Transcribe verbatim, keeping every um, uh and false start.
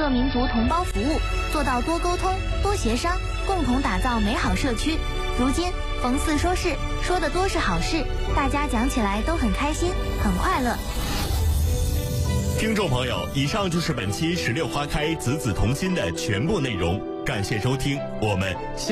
各民族同胞服务，做到多沟通、多协商，共同打造美好社区。如今逢四说事，说的多是好事，大家讲起来都很开心，很快乐。 听众朋友，以上就是本期十六花开子子同心的全部内容，感谢收听，我们下